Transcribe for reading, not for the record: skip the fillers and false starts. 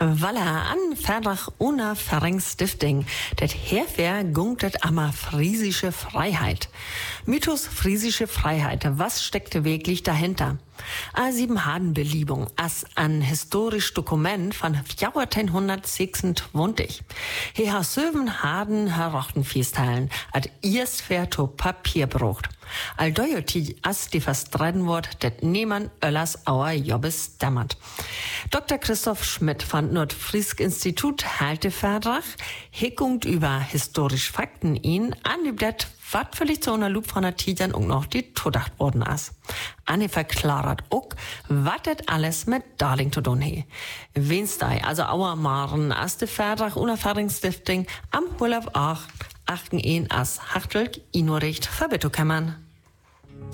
Walla an Verdrag una Verengstifting. Det herfer gungt det amma friesische Freiheit. Mythos friesische Freiheit. Was steckte wirklich dahinter? A7 Hadenbeliebung as ein historisch Dokument von 1426. Hier ha 7 Haden herochten festhalen, ad erst fer to Papier brucht. Al dojoti as die verstreiten wort, det niemand öllers auer Jobbes dämmert. Dr. Christoph Schmidt von Nordfriesk Institut halte Verdrag, hickungt über historisch Fakten ihn, anübt wat völlig zu einer Loop von der Tidern und noch die Todacht worden as. Anne verklarat auch, wat det alles mit Darling zu tun he. Wenstei, also auer Maren, as de Verdrag unerfahrungsstifting am Urlaub auch, achten ihn as Hachtwölk, Inuricht, Verbitto kämmern.